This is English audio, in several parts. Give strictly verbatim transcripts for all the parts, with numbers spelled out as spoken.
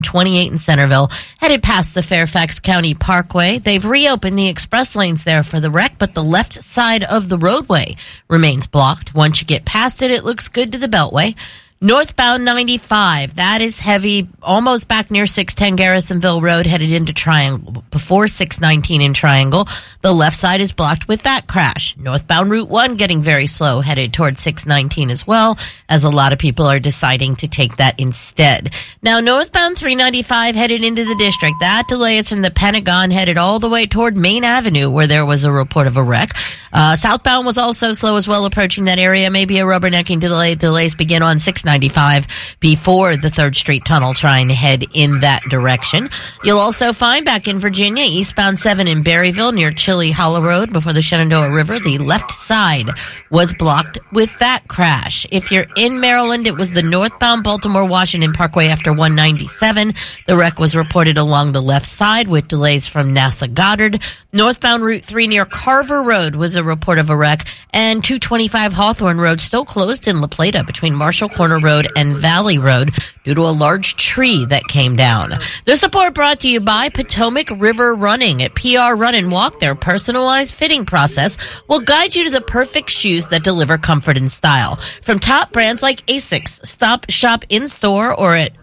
twenty-eight in Centerville, headed past the Fairfax County Parkway. They've reopened the express lanes there for the wreck, but the left side of the roadway remains blocked. Once you get past it, it looks good to the Beltway. Northbound ninety-five, that is heavy, almost back near six ten Garrisonville Road, headed into Triangle, before six nineteen in Triangle. The left side is blocked with that crash. Northbound Route one getting very slow, headed towards six nineteen as well, as a lot of people are deciding to take that instead. Now, northbound three ninety-five headed into the district. That delay is from the Pentagon, headed all the way toward Main Avenue, where there was a report of a wreck. Uh, southbound was also slow as well, approaching that area. Maybe a rubbernecking delay. Delays begin on six ninety-five before the third Street Tunnel, trying to head in that direction. You'll also find back in Virginia, eastbound seven in Berryville near Chili Hollow Road before the Shenandoah River. The left side was blocked with that crash. If you're in Maryland, it was the northbound Baltimore-Washington Parkway after one ninety-seven. The wreck was reported along the left side with delays from NASA Goddard. Northbound Route three near Carver Road was a report of a wreck, and two twenty-five Hawthorne Road still closed in La Plata between Marshall Corner Road and Valley Road due to a large tree that came down. The support brought to you by Potomac River Running. At P R Run and Walk, their personalized fitting process will guide you to the perfect shoes that deliver comfort and style. From top brands like Asics, stop shop in-store or at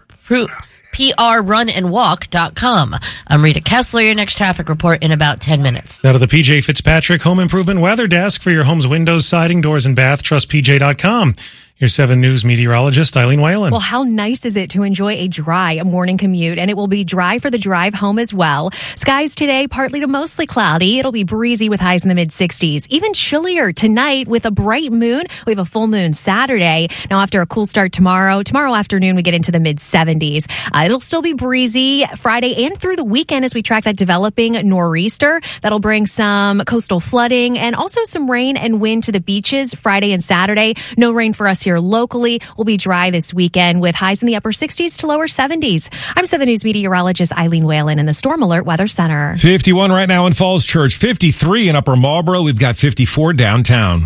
P R run and walk dot com. I'm Rita Kessler, your next traffic report in about ten minutes. Out of the P J Fitzpatrick Home Improvement Weather Desk for your home's windows, siding, doors, and bath, trust P J dot com. Your seven News meteorologist, Eileen Whalen. Well, how nice is it to enjoy a dry morning commute? And it will be dry for the drive home as well. Skies today, partly to mostly cloudy. It'll be breezy with highs in the mid sixties. Even chillier tonight with a bright moon. We have a full moon Saturday. Now, after a cool start tomorrow, tomorrow afternoon, we get into the mid seventies. Uh, it'll still be breezy Friday and through the weekend as we track that developing nor'easter. That'll bring some coastal flooding and also some rain and wind to the beaches Friday and Saturday. No rain for us here locally. Will be dry this weekend with highs in the upper sixties to lower seventies. I'm seven News meteorologist Eileen Whalen in the Storm Alert Weather Center. fifty-one right now in Falls Church, fifty-three in Upper Marlboro. We've got fifty-four downtown.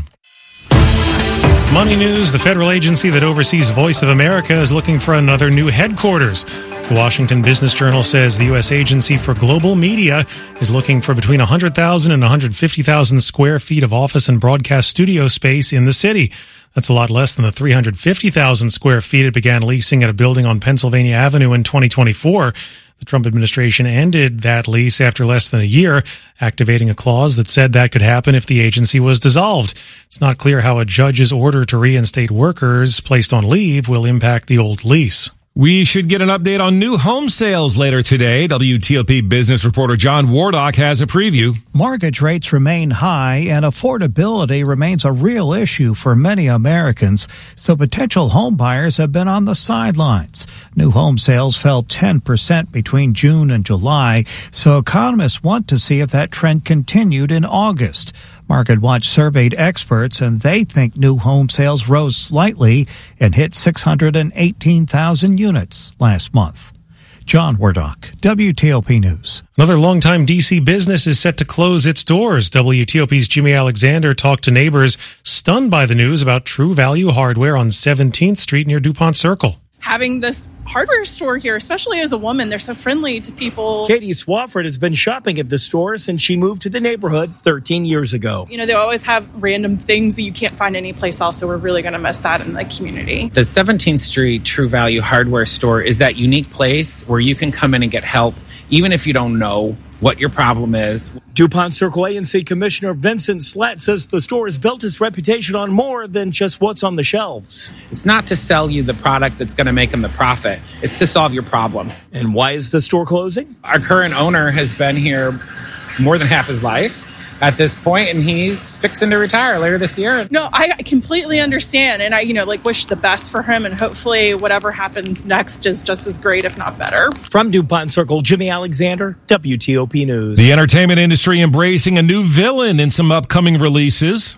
Money news, the federal agency that oversees Voice of America is looking for another new headquarters. The Washington Business Journal says the U S Agency for Global Media is looking for between one hundred thousand and one hundred fifty thousand square feet of office and broadcast studio space in the city. That's a lot less than the three hundred fifty thousand square feet it began leasing at a building on Pennsylvania Avenue in twenty twenty-four. The Trump administration ended that lease after less than a year, activating a clause that said that could happen if the agency was dissolved. It's not clear how a judge's order to reinstate workers placed on leave will impact the old lease. We should get an update on new home sales later today. W T O P business reporter John Wardock has a preview. Mortgage rates remain high and affordability remains a real issue for many Americans, so potential home buyers have been on the sidelines. New home sales fell ten percent between June and July, so economists want to see if that trend continued in August. MarketWatch surveyed experts, and they think new home sales rose slightly and hit six hundred eighteen thousand units last month. John Wardock, W T O P News. Another longtime D C business is set to close its doors. W T O P's Jimmy Alexander talked to neighbors stunned by the news about True Value Hardware on seventeenth Street near DuPont Circle. Having this hardware store here, especially as a woman, they're so friendly to people. Katie Swafford has been shopping at the store since she moved to the neighborhood thirteen years ago. You know, they always have random things that you can't find anyplace else, so we're really going to miss that in the community. The seventeenth Street True Value Hardware Store is that unique place where you can come in and get help, even if you don't know what your problem is. DuPont Circle A and C Commissioner Vincent Slatt says the store has built its reputation on more than just what's on the shelves. It's not to sell you the product that's going to make them the profit. It's to solve your problem. And why is the store closing? Our current owner has been here more than half his life at this point, and he's fixing to retire later this year. No, I completely understand, and I, you know, like wish the best for him, and hopefully whatever happens next is just as great, if not better. From DuPont Circle, Jimmy Alexander, W T O P News. The entertainment industry embracing a new villain in some upcoming releases.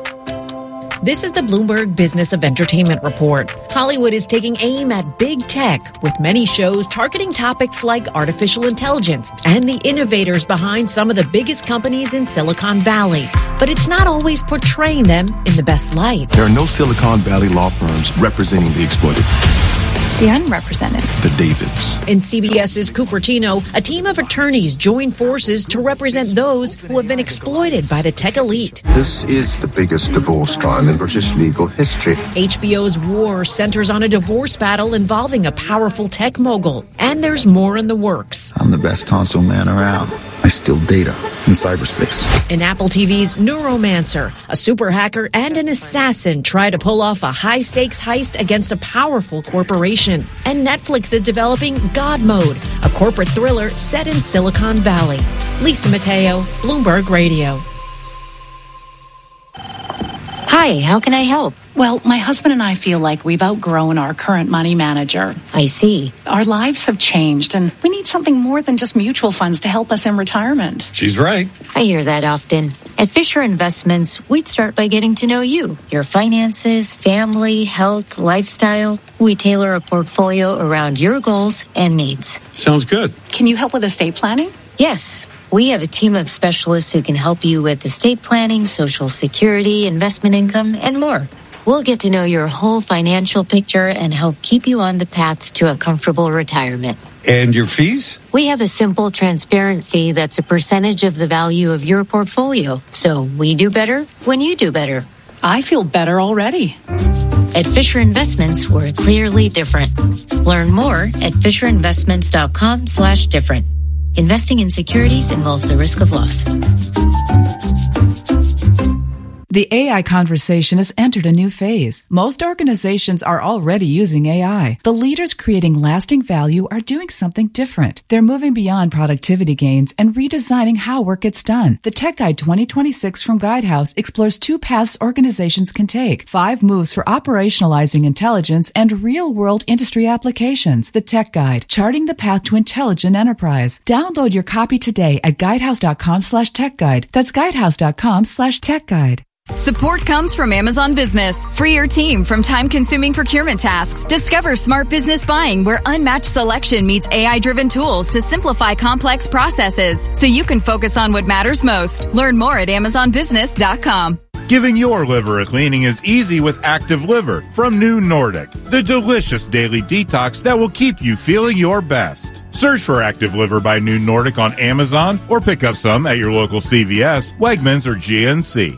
This is the Bloomberg Business of Entertainment Report. Hollywood is taking aim at big tech, with many shows targeting topics like artificial intelligence and the innovators behind some of the biggest companies in Silicon Valley. But it's not always portraying them in the best light. There are no Silicon Valley law firms representing the exploited. the unrepresented. The Davids. In CBS's Cupertino, a team of attorneys join forces to represent those who have been exploited by the tech elite. This is the biggest divorce trial in British legal history. H B O's War centers on a divorce battle involving a powerful tech mogul. And there's more in the works. I'm the best console man around. I steal data in cyberspace. In Apple T V's Neuromancer, a super hacker and an assassin try to pull off a high-stakes heist against a powerful corporation. And Netflix is developing God Mode, a corporate thriller set in Silicon Valley. Lisa Mateo, Bloomberg Radio. Hi, how can I help? Well, my husband and I feel like we've outgrown our current money manager. I see. Our lives have changed, and we need something more than just mutual funds to help us in retirement. She's right. I hear that often. At Fisher Investments, we'd start by getting to know you, your finances, family, health, lifestyle. We tailor a portfolio around your goals and needs. Sounds good. Can you help with estate planning? Yes. We have a team of specialists who can help you with estate planning, Social Security, investment income, and more. We'll get to know your whole financial picture and help keep you on the path to a comfortable retirement. And your fees? We have a simple, transparent fee that's a percentage of the value of your portfolio. So we do better when you do better. I feel better already. At Fisher Investments, we're clearly different. Learn more at FisherInvestments.com slash different. Investing in securities involves the risk of loss. The A I conversation has entered a new phase. Most organizations are already using A I. The leaders creating lasting value are doing something different. They're moving beyond productivity gains and redesigning how work gets done. The Tech Guide twenty twenty-six from Guidehouse explores two paths organizations can take. Five moves for operationalizing intelligence and real-world industry applications. The Tech Guide, charting the path to intelligent enterprise. Download your copy today at guidehouse.com slash tech guide. That's guidehouse.com slash tech guide. Support comes from Amazon Business. Free your team from time-consuming procurement tasks. Discover smart business buying where unmatched selection meets A I-driven tools to simplify complex processes so you can focus on what matters most. Learn more at amazon business dot com. Giving your liver a cleaning is easy with Active Liver from New Nordic, the delicious daily detox that will keep you feeling your best. Search for Active Liver by New Nordic on Amazon or pick up some at your local C V S, Wegmans, or G N C.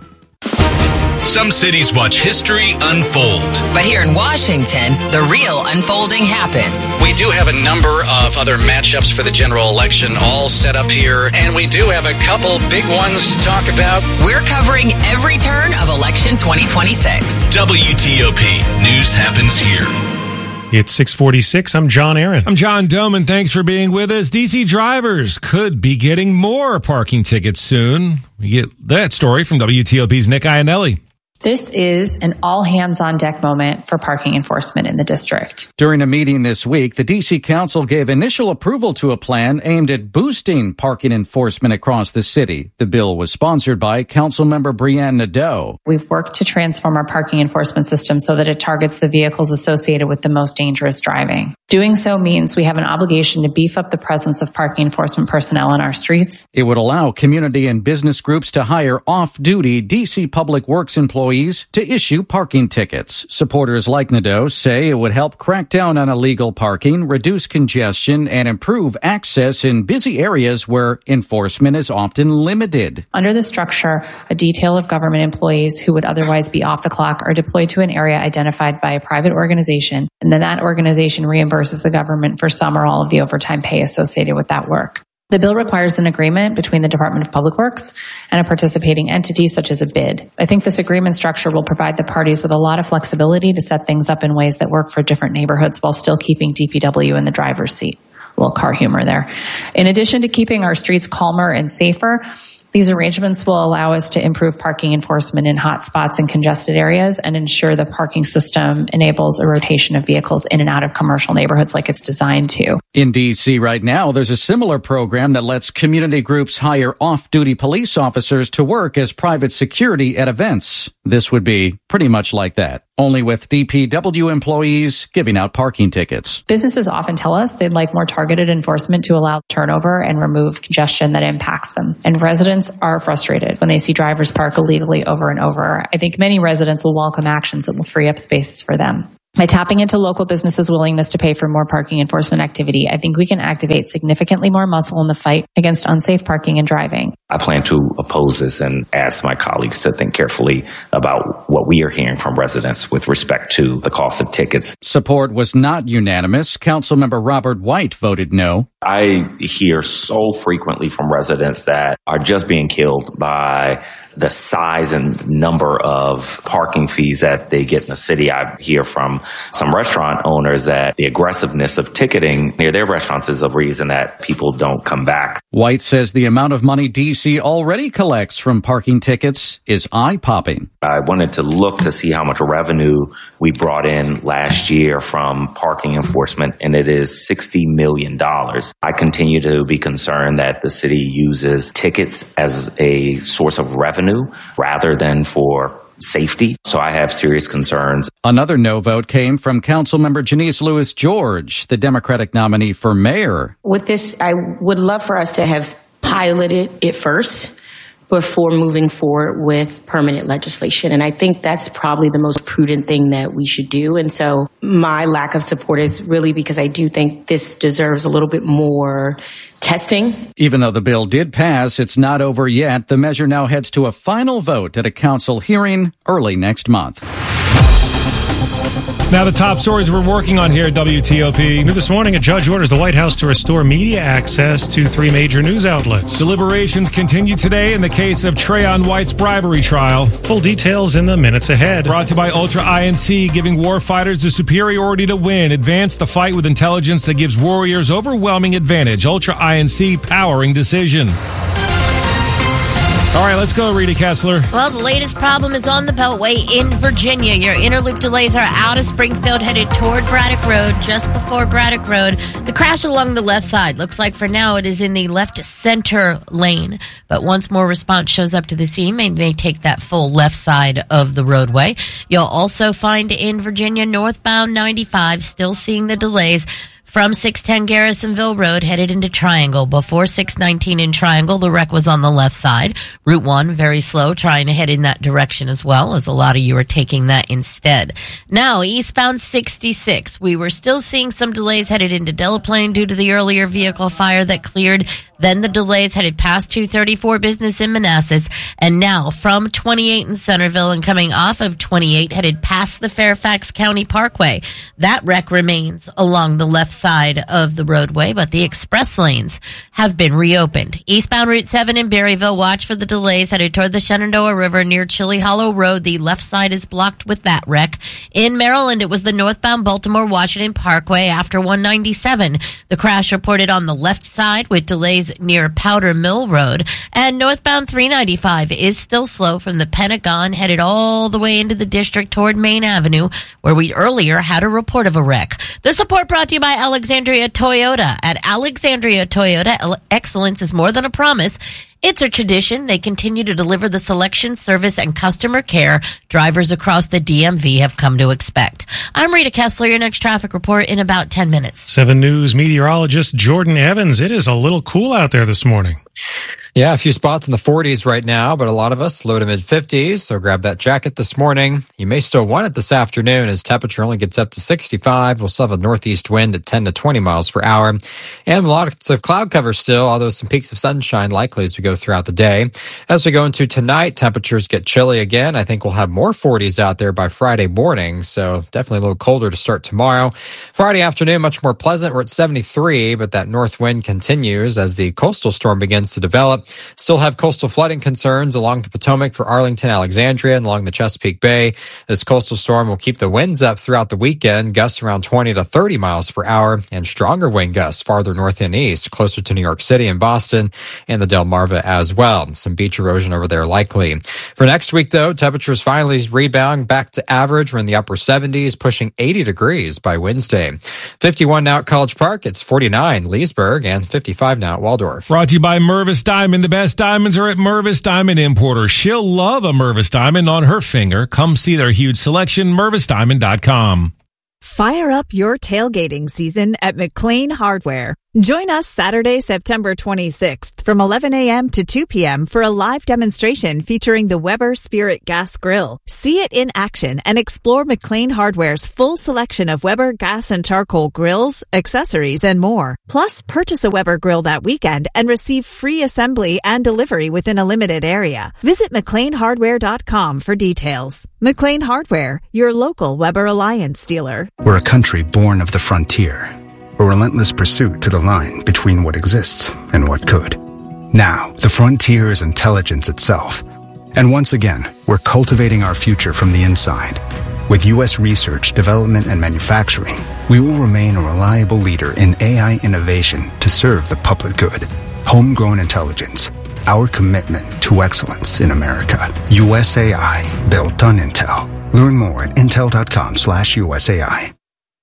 Some cities watch history unfold. But here in Washington, the real unfolding happens. We do have a number of other matchups for the general election all set up here, and we do have a couple big ones to talk about. We're covering every turn of election twenty twenty-six. W T O P. News happens here. It's six forty-six. I'm John Aaron. I'm John Doman. Thanks for being with us. D C drivers could be getting more parking tickets soon. We get that story from W T O P's Nick Iannelli. This is an all-hands-on-deck moment for parking enforcement in the district. During a meeting this week, the D C Council gave initial approval to a plan aimed at boosting parking enforcement across the city. The bill was sponsored by Councilmember Brianne Nadeau. We've worked to transform our parking enforcement system so that it targets the vehicles associated with the most dangerous driving. Doing so means we have an obligation to beef up the presence of parking enforcement personnel on our streets. It would allow community and business groups to hire off-duty D C Public Works employees to issue parking tickets. Supporters like Nadeau say it would help crack down on illegal parking, reduce congestion, and improve access in busy areas where enforcement is often limited. Under the structure, a detail of government employees who would otherwise be off the clock are deployed to an area identified by a private organization, and then that organization reimburses the government for some or all of the overtime pay associated with that work. The bill requires an agreement between the Department of Public Works and a participating entity such as a bid. I think this agreement structure will provide the parties with a lot of flexibility to set things up in ways that work for different neighborhoods while still keeping D P W in the driver's seat. A little car humor there. In addition to keeping our streets calmer and safer, these arrangements will allow us to improve parking enforcement in hot spots and congested areas and ensure the parking system enables a rotation of vehicles in and out of commercial neighborhoods like it's designed to. In D C right now, there's a similar program that lets community groups hire off-duty police officers to work as private security at events. This would be pretty much like that, only with D P W employees giving out parking tickets. Businesses often tell us they'd like more targeted enforcement to allow turnover and remove congestion that impacts them. And residents are frustrated when they see drivers park illegally over and over. I think many residents will welcome actions that will free up spaces for them. By tapping into local businesses' willingness to pay for more parking enforcement activity, I think we can activate significantly more muscle in the fight against unsafe parking and driving. I plan to oppose this and ask my colleagues to think carefully about what we are hearing from residents with respect to the cost of tickets. Support was not unanimous. Councilmember Robert White voted no. I hear so frequently from residents that are just being killed by the size and number of parking fees that they get in the city. I hear from some restaurant owners that the aggressiveness of ticketing near their restaurants is a reason that people don't come back. White says the amount of money D C already collects from parking tickets is eye-popping. I wanted to look to see how much revenue we brought in last year from parking enforcement, and it is sixty million dollars. I continue to be concerned that the city uses tickets as a source of revenue rather than for safety. So I have serious concerns. Another no vote came from Councilmember Janice Lewis George, the Democratic nominee for mayor. With this, I would love for us to have piloted it first before moving forward with permanent legislation. And I think that's probably the most prudent thing that we should do. And so my lack of support is really because I do think this deserves a little bit more testing. Even though the bill did pass, it's not over yet. The measure now heads to a final vote at a council hearing early next month. Now the top stories we're working on here at W T O P. New this morning, a judge orders the White House to restore media access to three major news outlets. Deliberations continue today in the case of Trayon White's bribery trial. Full details in the minutes ahead. Brought to you by Ultra I N C, giving warfighters the superiority to win. Advance the fight with intelligence that gives warriors overwhelming advantage. Ultra I N C, powering decision. All right, let's go, Rita Kessler. Well, the latest problem is on the Beltway in Virginia. Your inner loop delays are out of Springfield, headed toward Braddock Road, just before Braddock Road. The crash along the left side looks like for now it is in the left center lane. But once more response shows up to the scene, they may take that full left side of the roadway. You'll also find in Virginia northbound ninety-five still seeing the delays from six ten Garrisonville Road headed into Triangle. Before six nineteen in Triangle, the wreck was on the left side. Route one, very slow, trying to head in that direction as well, as a lot of you are taking that instead. Now, eastbound sixty-six, we were still seeing some delays headed into Delaplane due to the earlier vehicle fire that cleared. Then the delays headed past two thirty-four Business in Manassas. And now, from twenty-eight in Centerville and coming off of twenty-eight, headed past the Fairfax County Parkway. That wreck remains along the left side side of the roadway, but the express lanes have been reopened. Eastbound Route seven in Berryville, watch for the delays headed toward the Shenandoah River near Chili Hollow Road. The left side is blocked with that wreck. In Maryland, it was the northbound Baltimore-Washington Parkway after one ninety-seven. The crash reported on the left side with delays near Powder Mill Road. And northbound three ninety-five is still slow from the Pentagon headed all the way into the district toward Main Avenue, where we earlier had a report of a wreck. The support brought to you by Alexandria Toyota. At Alexandria Toyota, excellence is more than a promise. It's a tradition. They continue to deliver the selection, service, and customer care drivers across the D M V have come to expect. I'm Rita Kessler. Your next traffic report in about ten minutes. seven News meteorologist Jordan Evans. It is a little cool out there this morning. Yeah, a few spots in the forties right now, but a lot of us low to mid fifties. So grab that jacket this morning. You may still want it this afternoon as temperature only gets up to sixty-five. We'll still have a northeast wind at ten to twenty miles per hour. And lots of cloud cover still, although some peaks of sunshine likely as we go throughout the day. As we go into tonight, temperatures get chilly again. I think we'll have more forties out there by Friday morning. So definitely a little colder to start tomorrow. Friday afternoon, much more pleasant. We're at seventy-three, but that north wind continues as the coastal storm begins to develop. Still have coastal flooding concerns along the Potomac for Arlington, Alexandria, and along the Chesapeake Bay. This coastal storm will keep the winds up throughout the weekend, gusts around twenty to thirty miles per hour, and stronger wind gusts farther north and east, closer to New York City and Boston, and the Delmarva as well. Some beach erosion over there likely. For next week, though, temperatures finally rebound back to average. We're in the upper seventies, pushing eighty degrees by Wednesday. fifty-one now at College Park. It's forty-nine Leesburg, and fifty-five now at Waldorf. Brought to you by Mervis Diamond. The best diamonds are at Mervis Diamond Importer. She'll love a Mervis Diamond on her finger. Come see their huge selection, mervis diamond dot com. Fire up your tailgating season at McLean Hardware. Join us Saturday, September twenty-sixth from eleven a.m. to two p.m. for a live demonstration featuring the Weber Spirit Gas Grill. See it in action and explore McLean Hardware's full selection of Weber gas and charcoal grills, accessories, and more. Plus, purchase a Weber grill that weekend and receive free assembly and delivery within a limited area. Visit McLean Hardware dot com for details. McLean Hardware, your local Weber Alliance dealer. We're a country born of the frontier. A relentless pursuit to the line between what exists and what could. Now, the frontier is intelligence itself. And once again, we're cultivating our future from the inside. With U S research, development, and manufacturing, we will remain a reliable leader in A I innovation to serve the public good. Homegrown intelligence, our commitment to excellence in America. U S A I, built on Intel. Learn more at intel.com slash USAI.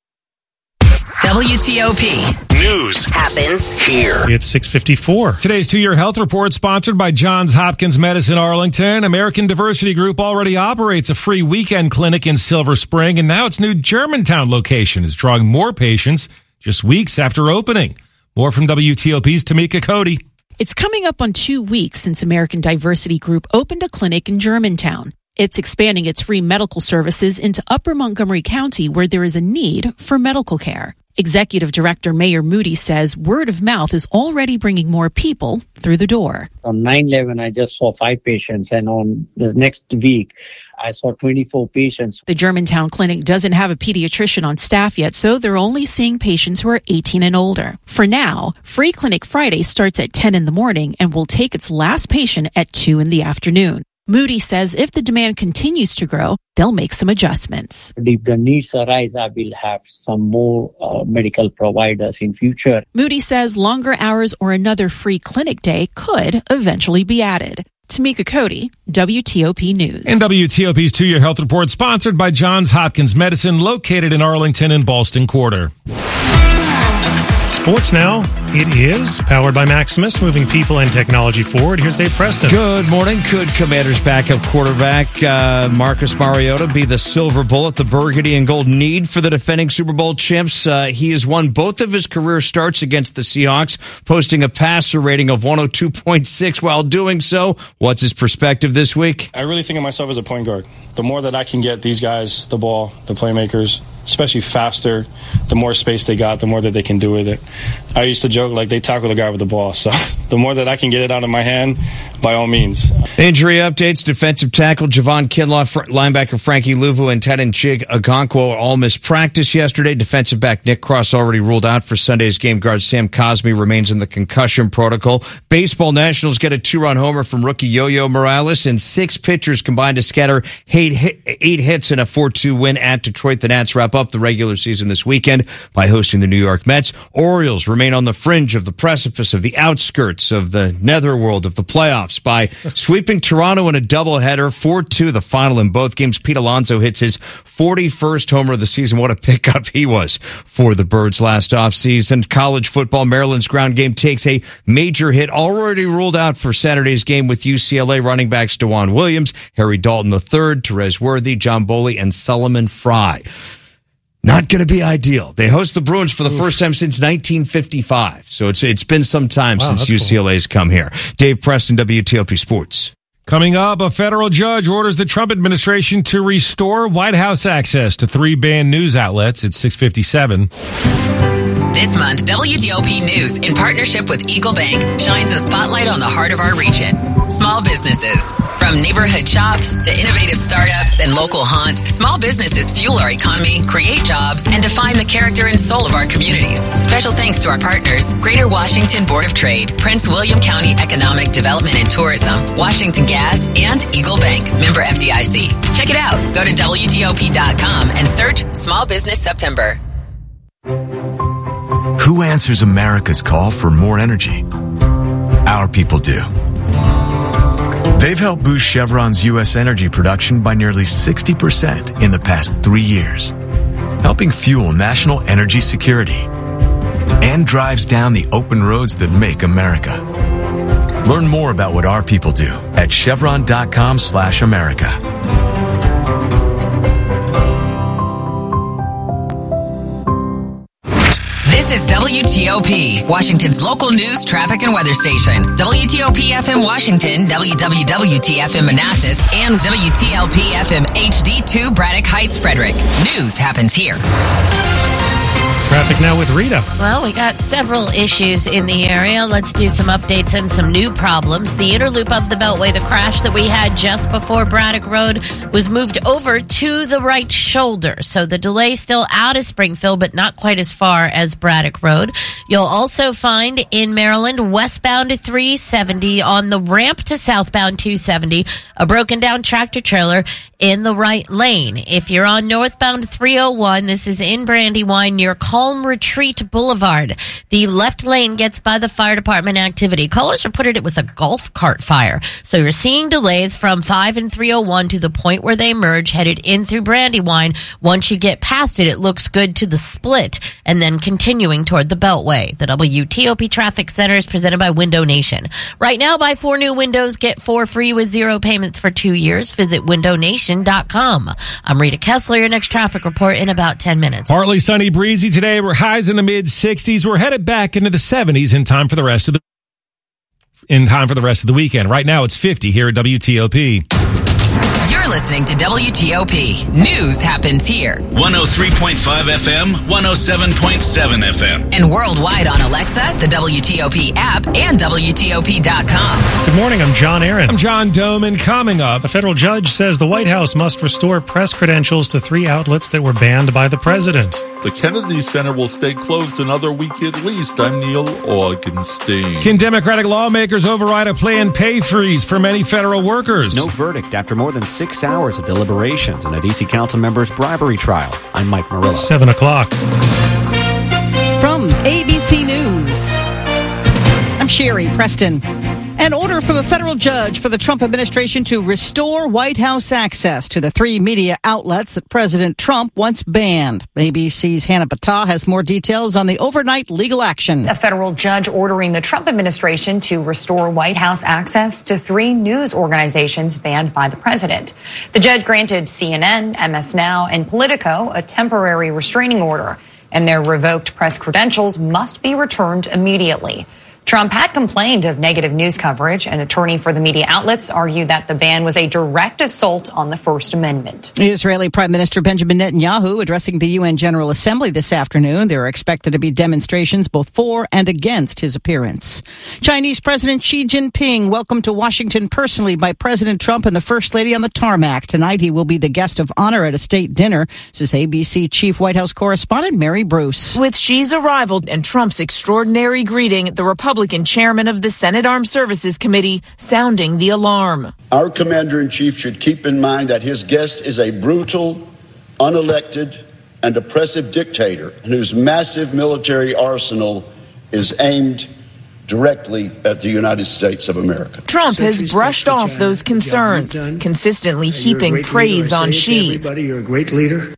W T O P. News happens here. It's six fifty-four. Today's two-year health report sponsored by Johns Hopkins Medicine Arlington. American Diversity Group already operates a free weekend clinic in Silver Spring, and now its new Germantown location is drawing more patients just weeks after opening. More from W T O P's Tamika Cody. It's coming up on two weeks since American Diversity Group opened a clinic in Germantown. It's expanding its free medical services into Upper Montgomery County, where there is a need for medical care. Executive Director Mayor Moody says word of mouth is already bringing more people through the door. On nine eleven, I just saw five patients, and on the next week, I saw twenty-four patients. The Germantown Clinic doesn't have a pediatrician on staff yet, so they're only seeing patients who are eighteen and older. For now, Free Clinic Friday starts at ten in the morning and will take its last patient at two in the afternoon. Moody says if the demand continues to grow, they'll make some adjustments. If the needs arise, I will have some more uh, medical providers in future. Moody says longer hours or another free clinic day could eventually be added. Tamika Cody, W T O P News. And W T O P's two-year health report sponsored by Johns Hopkins Medicine, located in Arlington and Ballston Quarter. Sports now. It is powered by Maximus, moving people and technology forward. Here's Dave Preston. Good morning. Could Commanders' backup quarterback uh, Marcus Mariota be the silver bullet the burgundy and gold need for the defending Super Bowl champs? Uh, he has won both of his career starts against the Seahawks, posting a passer rating of one oh two point six while doing so. What's his perspective this week? I really think of myself as a point guard. The more that I can get these guys the ball, the playmakers, especially faster, the more space they got, the more that they can do with it. I used to joke like they tackle the guy with the ball. So the more that I can get it out of my hand, by all means. Injury updates. Defensive tackle Javon Kinlaw, fr- linebacker Frankie Luvu, and tight end Chig Okonkwo all missed practice yesterday. Defensive back Nick Cross already ruled out for Sunday's game. Guard Sam Cosme remains in the concussion protocol. Baseball Nationals get a two-run homer from rookie Yo-Yo Morales, and six pitchers combined to scatter eight, hit, eight hits in a four two win at Detroit. The Nats wrap up the regular season this weekend by hosting the New York Mets. Orioles remain on the fringe of the precipice of the outskirts of the netherworld of the playoffs by sweeping Toronto in a doubleheader, four two the final in both games. Pete Alonso hits his forty-first homer of the season. What a pickup he was for the Birds last offseason. College football, Maryland's ground game takes a major hit, already ruled out for Saturday's game with U C L A running backs DeJuan Williams, Harry Dalton the third, Terez Worthy, John Boley, and Solomon Fry. Not going to be ideal. They host the Bruins for the Oof. first time since nineteen fifty-five. So it's it's been some time wow, since U C L A's cool. come here. Dave Preston, W T O P Sports. Coming up, a federal judge orders the Trump administration to restore White House access to three banned news outlets at six fifty-seven. This month, W T O P News, in partnership with Eagle Bank, shines a spotlight on the heart of our region. Small businesses. From neighborhood shops to innovative startups and local haunts, small businesses fuel our economy, create jobs, and define the character and soul of our communities. Special thanks to our partners, Greater Washington Board of Trade, Prince William County Economic Development and Tourism, Washington Gas, and Eagle Bank, member F D I C. Check it out. Go to W T O P dot com and search Small Business September. Who answers America's call for more energy? Our people do. They've helped boost Chevron's U S energy production by nearly sixty percent in the past three years, helping fuel national energy security, and drives down the open roads that make America. Learn more about what our people do at chevron.com slash America. This This is W T O P, Washington's local news, traffic, and weather station. W T O P F M Washington, W W W T F M Manassas, and W T L P F M H D two Braddock Heights, Frederick. News happens here. Traffic now with Rita. Well, we got several issues in the area. Let's do some updates and some new problems. The inner loop of the Beltway, the crash that we had just before Braddock Road, was moved over to the right shoulder. So the delay still out of Springfield, but not quite as far as Braddock Road. You'll also find in Maryland, westbound three seventy on the ramp to southbound two seventy, a broken down tractor trailer in the right lane. If you're on northbound three oh one, this is in Brandywine near Calm Retreat Boulevard. The left lane gets by the fire department activity. Callers reported it was a golf cart fire. So you're seeing delays from five and three oh one to the point where they merge, headed in through Brandywine. Once you get past it, it looks good to the split, and then continuing toward the Beltway. The W T O P Traffic Center is presented by Window Nation. Right now, buy four new windows, get four free with zero payments for two years. Visit window nation dot com. I'm Rita Kessler. Your next traffic report in about ten minutes. Partly sunny, breezy today. We're highs in the mid sixties. We're headed back into the seventies in time for the rest of the in time for the rest of the weekend. Right now, it's fifty here at W T O P. You're listening to W T O P. News happens here. one oh three point five F M, one oh seven point seven F M. And worldwide on Alexa, the W T O P app, and W T O P dot com. Good morning, I'm John Aaron. I'm John Doman. Coming up, a federal judge says the White House must restore press credentials to three outlets that were banned by the president. The Kennedy Center will stay closed another week at least. I'm Neil Augenstein. Can Democratic lawmakers override a planned pay freeze for many federal workers? No verdict after more than six hours of deliberations in a D C council member's bribery trial. I'm Mike Murillo. Seven o'clock. From A B C News, I'm Sherry Preston. An order from a federal judge for the Trump administration to restore White House access to the three media outlets that President Trump once banned. A B C's Hannah Battah has more details on the overnight legal action. A federal judge ordering the Trump administration to restore White House access to three news organizations banned by the president. The judge granted C N N, M S Now, and Politico a temporary restraining order, and their revoked press credentials must be returned immediately. Trump had complained of negative news coverage. An attorney for the media outlets argued that the ban was a direct assault on the First Amendment. Israeli Prime Minister Benjamin Netanyahu addressing the U N General Assembly this afternoon. There are expected to be demonstrations both for and against his appearance. Chinese President Xi Jinping welcomed to Washington personally by President Trump and the First Lady on the tarmac. Tonight he will be the guest of honor at a state dinner, says A B C Chief White House correspondent Mary Bruce. With Xi's arrival and Trump's extraordinary greeting, the Republican Republican chairman of the Senate Armed Services Committee sounding the alarm. Our commander-in-chief should keep in mind that his guest is a brutal, unelected, and oppressive dictator whose massive military arsenal is aimed directly at the United States of America. Trump has brushed off those concerns, consistently heaping praise on Xi. Everybody, you're a great leader.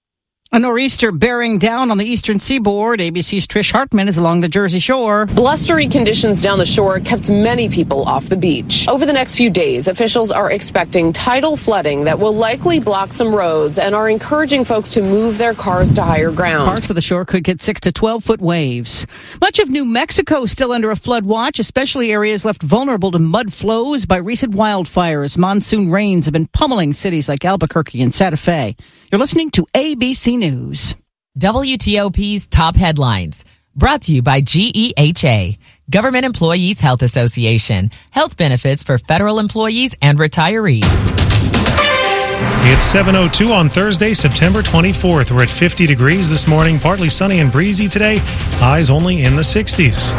A nor'easter bearing down on the eastern seaboard. A B C's Trish Hartman is along the Jersey Shore. Blustery conditions down the shore kept many people off the beach. Over the next few days, officials are expecting tidal flooding that will likely block some roads and are encouraging folks to move their cars to higher ground. Parts of the shore could get six to twelve foot waves. Much of New Mexico still under a flood watch, especially areas left vulnerable to mud flows by recent wildfires. Monsoon rains have been pummeling cities like Albuquerque and Santa Fe. You're listening to A B C News. W T O P's top headlines. Brought to you by G E H A, Government Employees Health Association. Health benefits for federal employees and retirees. It's seven oh two on Thursday, September twenty-fourth. We're at fifty degrees this morning, partly sunny and breezy today. Highs only in the sixties.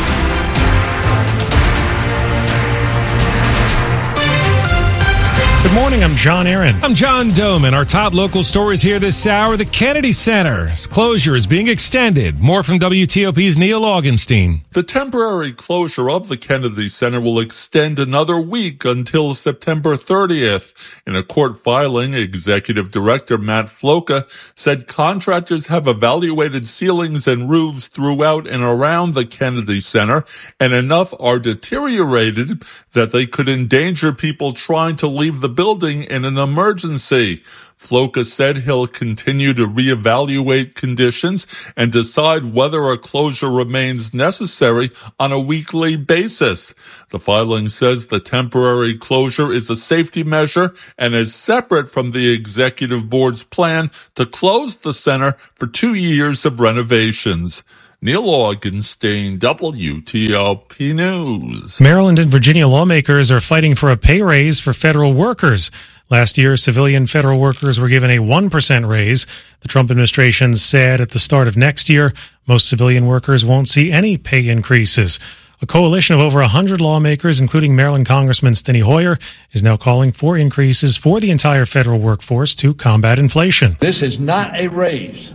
Good morning, I'm John Aaron. I'm John Doman. Our top local stories here this hour. The Kennedy Center's closure is being extended. More from W T O P's Neil Augenstein. The temporary closure of the Kennedy Center will extend another week until September thirtieth. In a court filing, Executive Director Matt Floca said contractors have evaluated ceilings and roofs throughout and around the Kennedy Center, and enough are deteriorated that they could endanger people trying to leave the building in an emergency. Floca said he'll continue to reevaluate conditions and decide whether a closure remains necessary on a weekly basis. The filing says the temporary closure is a safety measure and is separate from the executive board's plan to close the center for two years of renovations. Neil Augenstein, W T O P News. Maryland and Virginia lawmakers are fighting for a pay raise for federal workers. Last year, civilian federal workers were given a one percent raise. The Trump administration said at the start of next year, most civilian workers won't see any pay increases. A coalition of over one hundred lawmakers, including Maryland Congressman Steny Hoyer, is now calling for increases for the entire federal workforce to combat inflation. This is not a raise.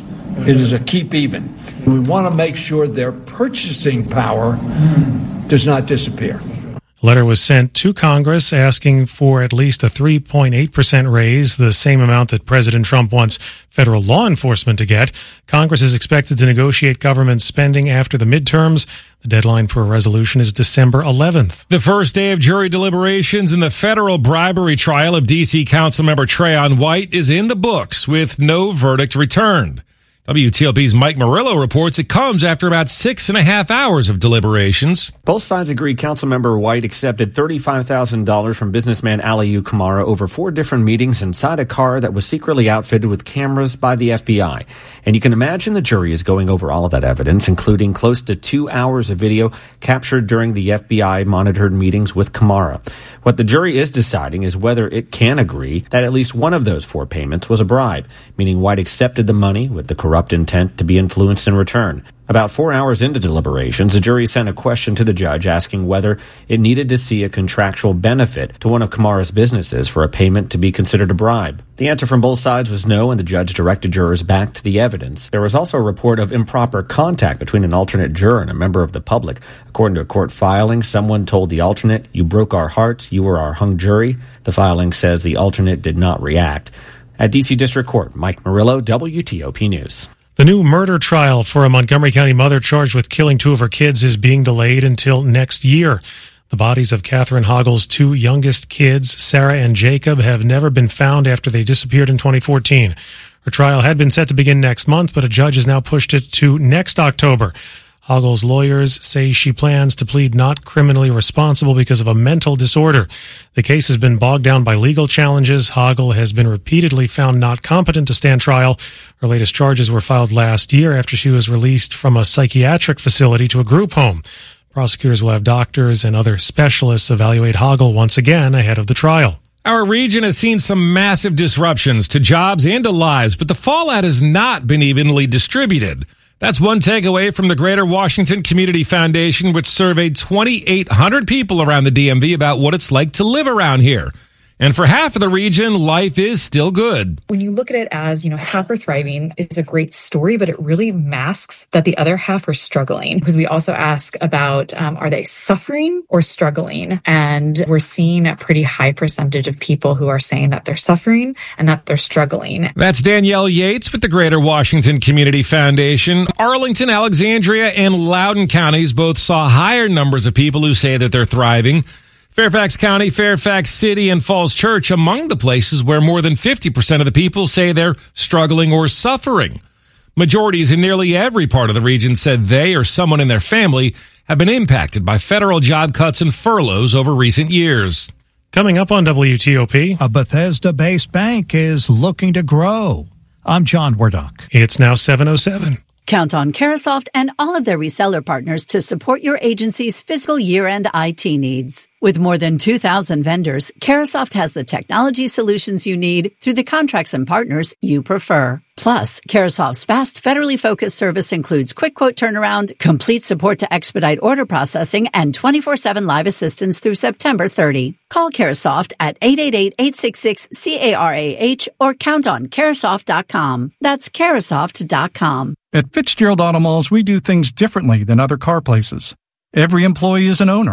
It is a keep even. We want to make sure their purchasing power does not disappear. A letter was sent to Congress asking for at least a three point eight percent raise, the same amount that President Trump wants federal law enforcement to get. Congress is expected to negotiate government spending after the midterms. The deadline for a resolution is December eleventh. The first day of jury deliberations in the federal bribery trial of D C Councilmember Trayon White is in the books with no verdict returned. W T O P's Mike Murillo reports it comes after about six and a half hours of deliberations. Both sides agreed Councilmember White accepted thirty-five thousand dollars from businessman Aliyu Kamara over four different meetings inside a car that was secretly outfitted with cameras by the F B I. And you can imagine the jury is going over all of that evidence, including close to two hours of video captured during the F B I-monitored meetings with Kamara. What the jury is deciding is whether it can agree that at least one of those four payments was a bribe, meaning White accepted the money with the corrupt intent to be influenced in return. About four hours into deliberations, the jury sent a question to the judge asking whether it needed to see a contractual benefit to one of Kamara's businesses for a payment to be considered a bribe. The answer from both sides was no, and the judge directed jurors back to the evidence. There was also a report of improper contact between an alternate juror and a member of the public. According to a court filing, someone told the alternate, "You broke our hearts, you were our hung jury." The filing says the alternate did not react. At D C District Court, Mike Murillo, W T O P News. The new murder trial for a Montgomery County mother charged with killing two of her kids is being delayed until next year. The bodies of Catherine Hoggle's two youngest kids, Sarah and Jacob, have never been found after they disappeared in twenty fourteen. Her trial had been set to begin next month, but a judge has now pushed it to next October. Hoggle's lawyers say she plans to plead not criminally responsible because of a mental disorder. The case has been bogged down by legal challenges. Hoggle has been repeatedly found not competent to stand trial. Her latest charges were filed last year after she was released from a psychiatric facility to a group home. Prosecutors will have doctors and other specialists evaluate Hoggle once again ahead of the trial. Our region has seen some massive disruptions to jobs and to lives, but the fallout has not been evenly distributed. That's one takeaway from the Greater Washington Community Foundation, which surveyed twenty-eight hundred people around the D M V about what it's like to live around here. And for half of the region, life is still good. When you look at it as, you know, half are thriving is a great story, but it really masks that the other half are struggling. Because we also ask about, um, are they suffering or struggling? And we're seeing a pretty high percentage of people who are saying that they're suffering and that they're struggling. That's Danielle Yates with the Greater Washington Community Foundation. Arlington, Alexandria, and Loudoun counties both saw higher numbers of people who say that they're thriving. Fairfax County, Fairfax City, and Falls Church among the places where more than fifty percent of the people say they're struggling or suffering. Majorities in nearly every part of the region said they or someone in their family have been impacted by federal job cuts and furloughs over recent years. Coming up on W T O P, a Bethesda-based bank is looking to grow. I'm John Wardock. It's now seven oh seven. Count on Carahsoft and all of their reseller partners to support your agency's fiscal year-end I T needs. With more than two thousand vendors, Carahsoft has the technology solutions you need through the contracts and partners you prefer. Plus, Carahsoft's fast, federally focused service includes quick quote turnaround, complete support to expedite order processing, and twenty-four seven live assistance through September thirtieth. Call Carahsoft at eight eight eight, eight six six, C A R A H or count on Carahsoft dot com. That's Carahsoft dot com. At Fitzgerald Auto Malls, we do things differently than other car places. Every employee is an owner.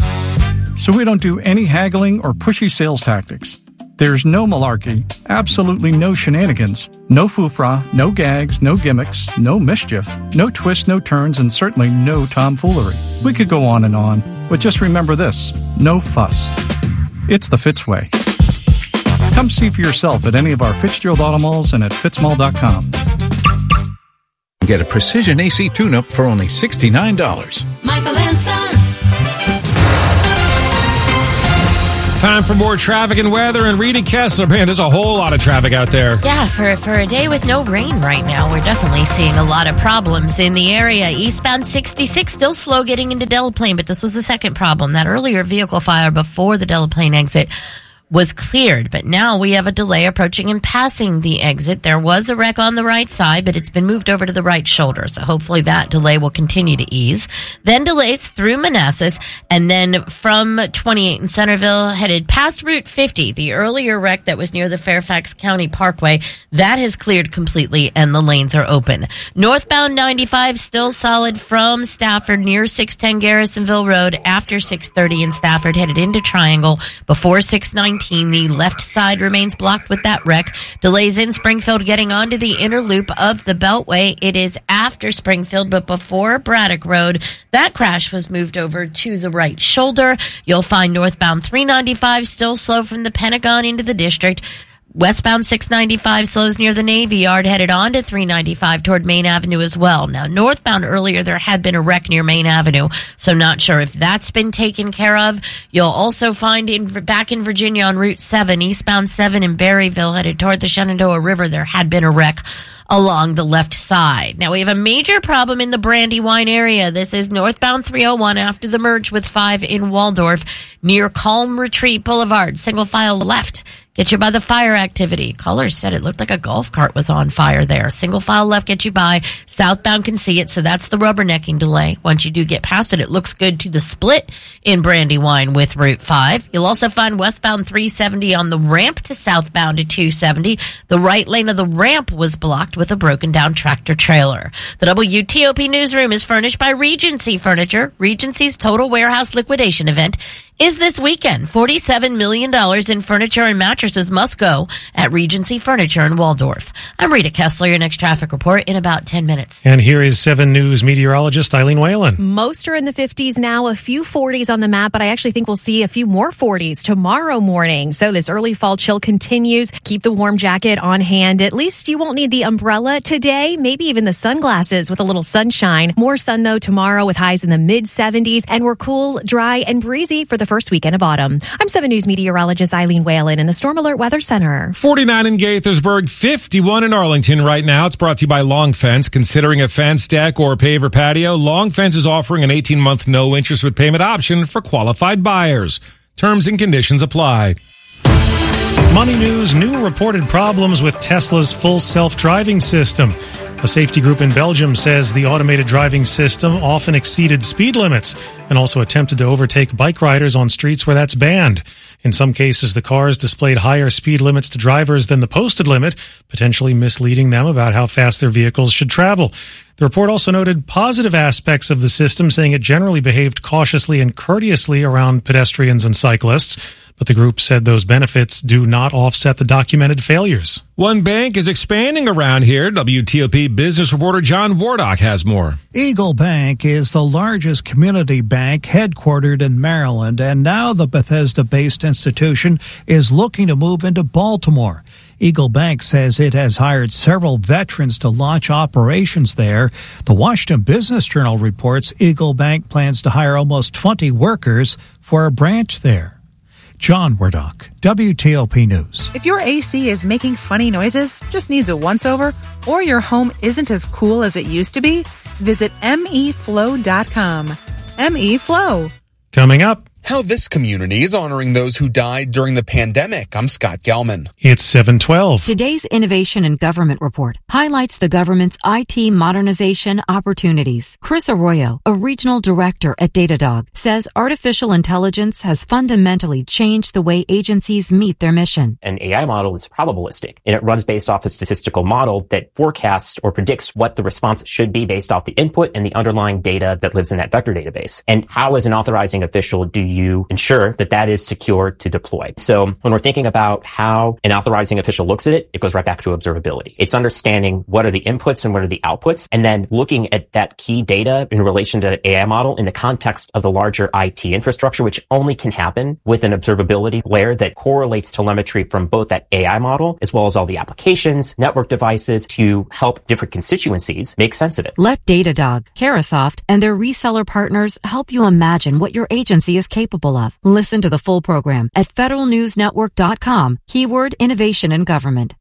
So we don't do any haggling or pushy sales tactics. There's no malarkey, absolutely no shenanigans, no foofra, no gags, no gimmicks, no mischief, no twists, no turns, and certainly no tomfoolery. We could go on and on, but just remember this, no fuss. It's the Fitz way. Come see for yourself at any of our Fitzgerald Auto Malls and at fitz mall dot com. Get a Precision A C tune-up for only sixty-nine dollars. Michael and Son. Time for more traffic and weather. And Rita Kessler, man, there's a whole lot of traffic out there. Yeah, for, for a day with no rain right now, we're definitely seeing a lot of problems in the area. Eastbound sixty-six, still slow getting into Delaplane, but this was the second problem. That earlier vehicle fire before the Delaplane exit was cleared, but now we have a delay approaching and passing the exit. There was a wreck on the right side, but it's been moved over to the right shoulder, so hopefully that delay will continue to ease. Then delays through Manassas, and then from twenty-eight in Centerville, headed past Route fifty, the earlier wreck that was near the Fairfax County Parkway, that has cleared completely, and the lanes are open. Northbound ninety-five, still solid from Stafford near six ten Garrisonville Road, after six thirty in Stafford, headed into Triangle, before six nineteen. The left side remains blocked with that wreck. Delays in Springfield getting onto the inner loop of the Beltway. It is after Springfield, but before Braddock Road. That crash was moved over to the right shoulder. You'll find northbound three ninety-five still slow from the Pentagon into the district. Westbound six ninety-five slows near the Navy Yard, headed on to three ninety-five toward Main Avenue as well. Now, northbound earlier, there had been a wreck near Main Avenue, so not sure if that's been taken care of. You'll also find in back in Virginia on Route seven, eastbound seven in Berryville, headed toward the Shenandoah River, there had been a wreck along the left side. Now, we have a major problem in the Brandywine area. This is northbound three oh one after the merge with five in Waldorf, near Calm Retreat Boulevard, single file left. Get you by the fire activity. Callers said it looked like a golf cart was on fire there. Single file left, get you by. Southbound can see it, so that's the rubbernecking delay. Once you do get past it, it looks good to the split in Brandywine with Route five. You'll also find westbound three seventy on the ramp to southbound to two seventy. The right lane of the ramp was blocked with a broken down tractor trailer. The W T O P newsroom is furnished by Regency Furniture. Regency's total warehouse liquidation event is this weekend. forty-seven million dollars in furniture and mattresses must go at Regency Furniture in Waldorf. I'm Rita Kessler, your next traffic report in about ten minutes. And here is seven News meteorologist Eileen Whalen. Most are in the fifties now, a few forties on the map, but I actually think we'll see a few more forties tomorrow morning. So this early fall chill continues. Keep the warm jacket on hand. At least you won't need the umbrella today, maybe even the sunglasses with a little sunshine. More sun, though, tomorrow with highs in the mid seventies, and we're cool, dry, and breezy for the first weekend of autumn. I'm seven News meteorologist Eileen Whalen in the Storm Alert Weather Center. forty-nine in Gaithersburg, fifty-one in Arlington right now. It's brought to you by Long Fence. Considering a fence, deck, or paver patio, Long Fence is offering an eighteen-month no-interest with payment option for qualified buyers. Terms and conditions apply. Money News, new reported problems with Tesla's full self-driving system. A safety group in Belgium says the automated driving system often exceeded speed limits and also attempted to overtake bike riders on streets where that's banned. In some cases, the cars displayed higher speed limits to drivers than the posted limit, potentially misleading them about how fast their vehicles should travel. The report also noted positive aspects of the system, saying it generally behaved cautiously and courteously around pedestrians and cyclists. But the group said those benefits do not offset the documented failures. One bank is expanding around here. W T O P business reporter John Wardock has more. Eagle Bank is the largest community bank headquartered in Maryland, and now the Bethesda-based institution is looking to move into Baltimore. Eagle Bank says it has hired several veterans to launch operations there. The Washington Business Journal reports Eagle Bank plans to hire almost twenty workers for a branch there. John Wardock, W T O P News. If your A C is making funny noises, just needs a once-over, or your home isn't as cool as it used to be, visit M E flow dot com. M E Flow. Coming up. How this community is honoring those who died during the pandemic. I'm Scott Gelman. It's seven twelve. Today's Innovation and Government Report highlights the government's I T modernization opportunities. Chris Arroyo, a regional director at Datadog, says artificial intelligence has fundamentally changed the way agencies meet their mission. An A I model is probabilistic, and it runs based off a statistical model that forecasts or predicts what the response should be based off the input and the underlying data that lives in that vector database. And how, as an authorizing official, do you you ensure that that is secure to deploy? So when we're thinking about how an authorizing official looks at it, it goes right back to observability. It's understanding what are the inputs and what are the outputs, and then looking at that key data in relation to the A I model in the context of the larger I T infrastructure, which only can happen with an observability layer that correlates telemetry from both that A I model as well as all the applications, network devices to help different constituencies make sense of it. Let Datadog, Carahsoft, and their reseller partners help you imagine what your agency is capable of. Listen to the full program at federal news network dot com, keyword innovation in government.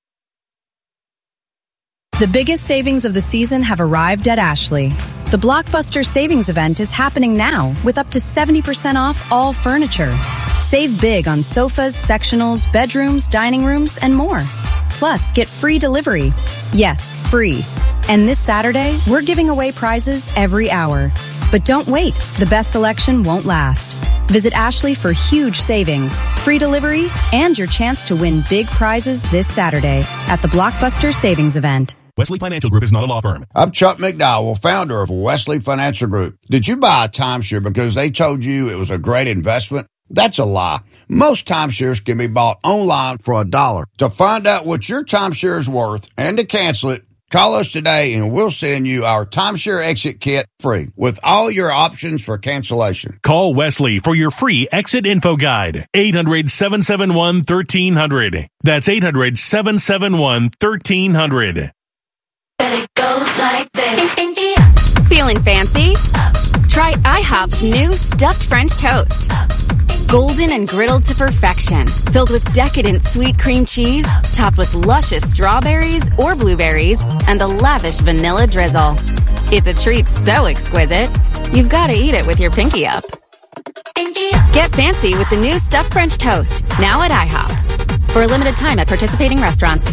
The biggest savings of the season have arrived at Ashley. The Blockbuster Savings Event is happening now with up to seventy percent off all furniture. Save big on sofas, sectionals, bedrooms, dining rooms, and more. Plus, get free delivery. Yes, free. And this Saturday, we're giving away prizes every hour. But don't wait. The best selection won't last. Visit Ashley for huge savings, free delivery, and your chance to win big prizes this Saturday at the Blockbuster Savings Event. Wesley Financial Group is not a law firm. I'm Chuck McDowell, founder of Wesley Financial Group. Did you buy a timeshare because they told you it was a great investment? That's a lie. Most timeshares can be bought online for a dollar. To find out what your timeshare is worth and to cancel it, call us today and we'll send you our timeshare exit kit free with all your options for cancellation. Call Wesley for your free exit info guide. eight hundred, seven seven one, one three zero zero. That's eight hundred, seven seven one, one three zero zero. It goes like this. Feeling fancy? Try IHOP's new stuffed French toast. Golden and griddled to perfection, filled with decadent sweet cream cheese, topped with luscious strawberries or blueberries, and a lavish vanilla drizzle. It's a treat so exquisite, you've got to eat it with your pinky up. Get fancy with the new stuffed French toast, now at IHOP. For a limited time at participating restaurants.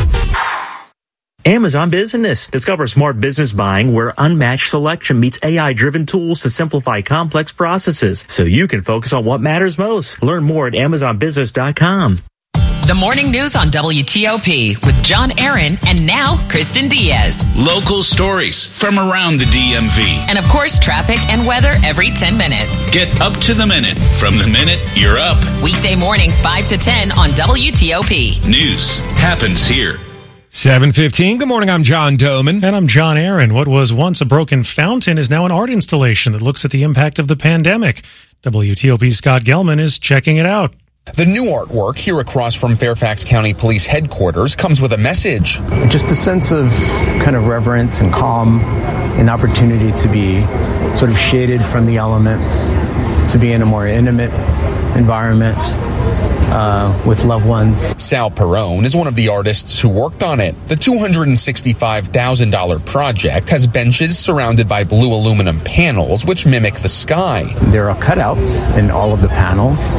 Amazon Business. Discover smart business buying where unmatched selection meets A I-driven tools to simplify complex processes so you can focus on what matters most. Learn more at amazon business dot com. The morning news on W T O P with John Aaron and now Kristen Diaz. Local stories from around the D M V. And of course, traffic and weather every ten minutes. Get up to the minute from the minute you're up. Weekday mornings five to ten on W T O P. News happens here. seven fifteen. Good morning. I'm John Doman. And I'm John Aaron. What was once a broken fountain is now an art installation that looks at the impact of the pandemic. W T O P's Scott Gelman is checking it out. The new artwork here across from Fairfax County Police Headquarters comes with a message. Just a sense of kind of reverence and calm, an opportunity to be sort of shaded from the elements, to be in a more intimate environment uh, with loved ones. Sal Perrone is one of the artists who worked on it. The two hundred sixty-five thousand dollars project has benches surrounded by blue aluminum panels which mimic the sky. There are cutouts in all of the panels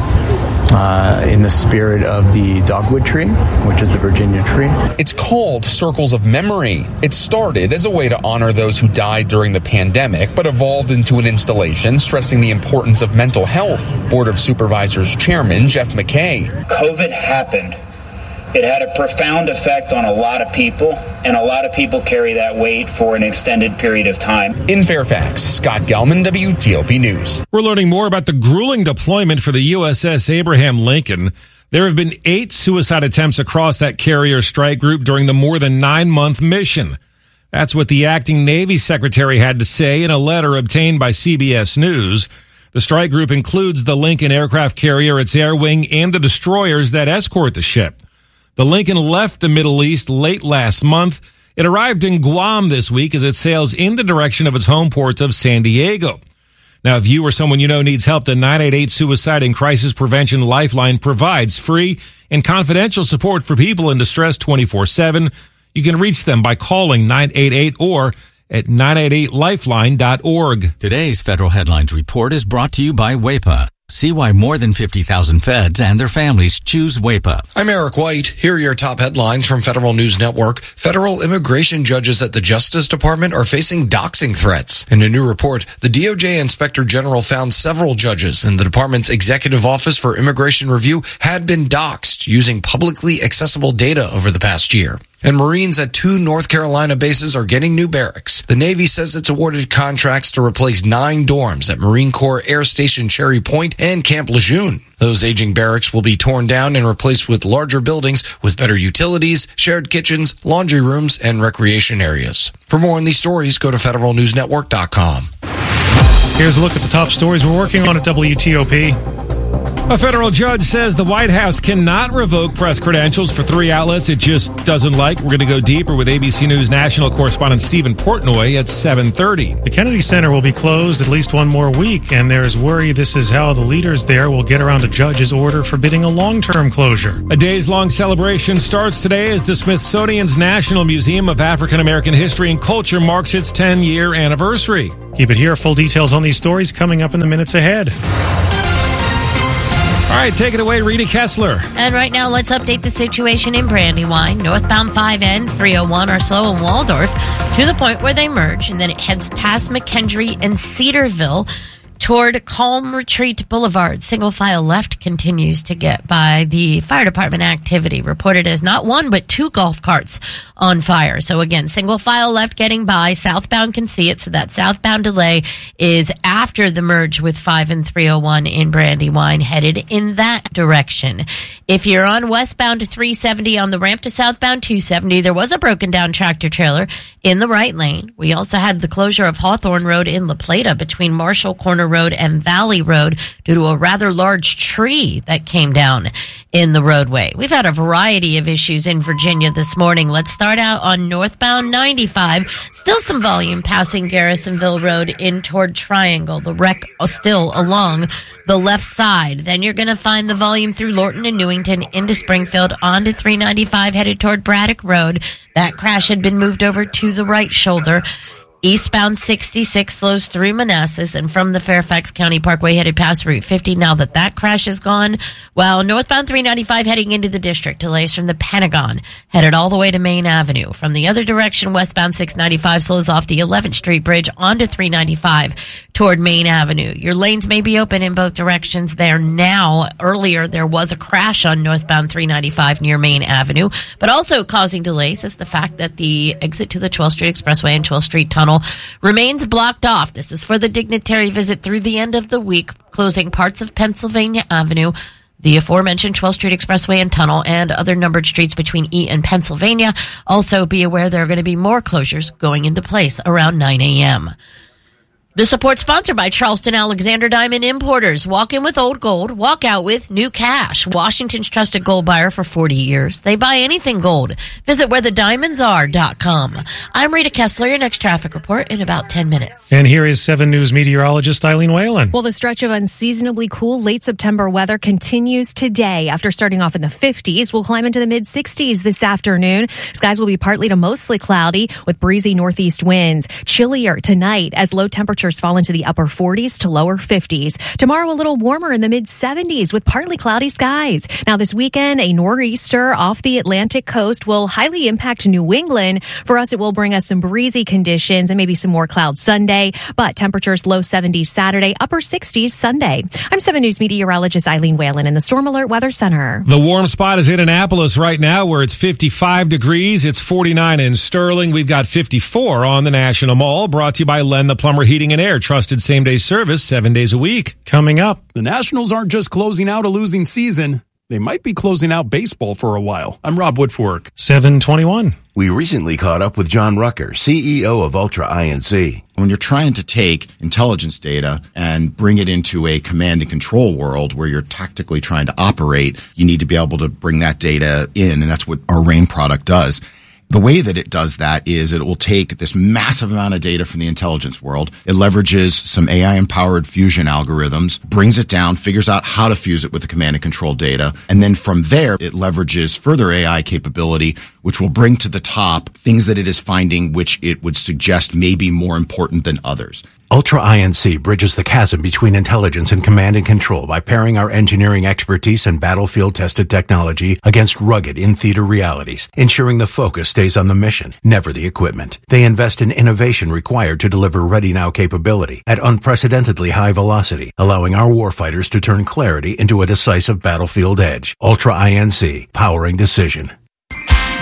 uh, in the spirit of the dogwood tree, which is the Virginia tree. It's called Circles of Memory. It started as a way to honor those who died during the pandemic, but evolved into an installation stressing the importance of mental health. Board of Supervisors Chairman Jeff McKay. COVID happened. It had a profound effect on a lot of people, and a lot of people carry that weight for an extended period of time. In Fairfax, Scott Gelman, W T O P News. We're learning more about the grueling deployment for the U S S Abraham Lincoln. There have been eight suicide attempts across that carrier strike group during the more than nine-month mission. That's what the acting Navy Secretary had to say in a letter obtained by C B S News. The strike group includes the Lincoln aircraft carrier, its air wing, and the destroyers that escort the ship. The Lincoln left the Middle East late last month. It arrived in Guam this week as it sails in the direction of its home port of San Diego. Now, if you or someone you know needs help, the nine eight eight Suicide and Crisis Prevention Lifeline provides free and confidential support for people in distress twenty-four seven. You can reach them by calling nine eight eight or at nine eight eight lifeline dot org. Today's Federal Headlines Report is brought to you by W A P A. See why more than fifty thousand feds and their families choose W A P A. I'm Eric White. Here are your top headlines from Federal News Network. Federal immigration judges at the Justice Department are facing doxing threats. In a new report, the D O J Inspector General found several judges in the department's Executive Office for Immigration Review had been doxed using publicly accessible data over the past year. And Marines at two North Carolina bases are getting new barracks. The Navy says it's awarded contracts to replace nine dorms at Marine Corps Air Station Cherry Point and Camp Lejeune. Those aging barracks will be torn down and replaced with larger buildings with better utilities, shared kitchens, laundry rooms, and recreation areas. For more on these stories, go to federal news network dot com. Here's a look at the top stories we're working on at W T O P. A federal judge says the White House cannot revoke press credentials for three outlets it just doesn't like. We're going to go deeper with A B C News national correspondent Stephen Portnoy at seven thirty. The Kennedy Center will be closed at least one more week, and there's worry this is how the leaders there will get around a judge's order forbidding a long-term closure. A days-long celebration starts today as the Smithsonian's National Museum of African American History and Culture marks its ten-year anniversary. Keep it here. Full details on these stories coming up in the minutes ahead. All right, take it away, Rita Kessler. And right now, let's update the situation in Brandywine. Northbound five N three oh one are slow in Waldorf to the point where they merge, and then it heads past McKendree and Cedarville toward Calm Retreat Boulevard. Single file left continues to get by. The fire department activity reported as not one but two golf carts on fire. So again, single file left getting by. Southbound can see it, so that southbound delay is after the merge with five and three oh one in Brandywine, headed in that direction. If you're on westbound three seventy on the ramp to southbound two seventy, there was a broken down tractor trailer in the right lane. We also had the closure of Hawthorne Road in La Plata between Marshall Corner Road and Valley Road due to a rather large tree that came down in the roadway. We've had a variety of issues in Virginia this morning. Let's start out on northbound ninety-five. Still some volume passing Garrisonville Road in toward Triangle. The wreck still along the left side. Then you're going to find the volume through Lorton and Newington into Springfield onto three ninety-five headed toward Braddock Road. That crash had been moved over to the right shoulder. Eastbound sixty-six slows through Manassas and from the Fairfax County Parkway headed past Route fifty. Now that that crash is gone, while northbound three ninety-five heading into the district, delays from the Pentagon headed all the way to Main Avenue. From the other direction, westbound six ninety-five slows off the eleventh Street Bridge onto three ninety-five toward Main Avenue. Your lanes may be open in both directions there now. Earlier, there was a crash on northbound three ninety-five near Main Avenue, but also causing delays is the fact that the exit to the twelfth Street Expressway and twelfth Street Tunnel remains blocked off. This is for the dignitary visit through the end of the week, closing parts of Pennsylvania Avenue, the aforementioned twelfth Street Expressway and Tunnel, and other numbered streets between E and Pennsylvania. Also, be aware there are going to be more closures going into place around nine a.m. The support sponsored by Charleston Alexander Diamond Importers. Walk in with old gold, walk out with new cash. Washington's trusted gold buyer for forty years. They buy anything gold. Visit where the diamonds are dot com. I'm Rita Kessler, your next traffic report in about ten minutes. And here is seven News meteorologist Eileen Whalen. Well, the stretch of unseasonably cool late September weather continues today. After starting off in the fifties, we'll climb into the mid sixties this afternoon. Skies will be partly to mostly cloudy with breezy northeast winds. Chillier tonight as low temperatures fall into the upper forties to lower fifties. Tomorrow, a little warmer in the mid seventies with partly cloudy skies. Now, this weekend, a nor'easter off the Atlantic coast will highly impact New England. For us, it will bring us some breezy conditions and maybe some more clouds Sunday, but temperatures low seventies Saturday, upper sixties Sunday. I'm seven News meteorologist Eileen Whalen in the Storm Alert Weather Center. The warm spot is in Annapolis right now, where it's fifty-five degrees. It's forty-nine in Sterling. We've got fifty-four on the National Mall. Brought to you by Len the Plumber Heating and Air. Trusted same-day service seven days a week. Coming up, the Nationals aren't just closing out a losing season. They might be closing out baseball for a while. I'm Rob Woodfork. seven twenty-one. We recently caught up with John Rucker, C E O of Ultra I N C. When you're trying to take intelligence data and bring it into a command and control world where you're tactically trying to operate, you need to be able to bring that data in, and that's what our RAIN product does. The way that it does that is it will take this massive amount of data from the intelligence world. It leverages some A I-empowered fusion algorithms, brings it down, figures out how to fuse it with the command and control data. And then from there, it leverages further A I capability, which will bring to the top things that it is finding which it would suggest may be more important than others. Ultra I N C bridges the chasm between intelligence and command and control by pairing our engineering expertise and battlefield-tested technology against rugged in-theater realities, ensuring the focus stays on the mission, never the equipment. They invest in innovation required to deliver ready-now capability at unprecedentedly high velocity, allowing our warfighters to turn clarity into a decisive battlefield edge. Ultra I N C, powering decision.